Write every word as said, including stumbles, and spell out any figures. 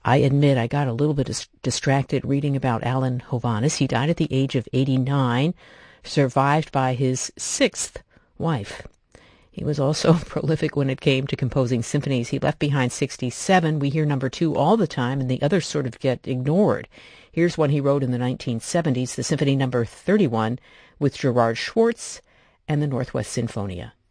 I admit I got a little bit dis- distracted reading about Alan Hovhaness. He died at the age of eighty-nine, survived by his sixth wife. He was also prolific when it came to composing symphonies. He left behind sixty-seven. We hear number two all the time, and the others sort of get ignored. Here's one he wrote in the nineteen seventies, the Symphony number thirty-one, with Gerard Schwartz and the Northwest Sinfonia.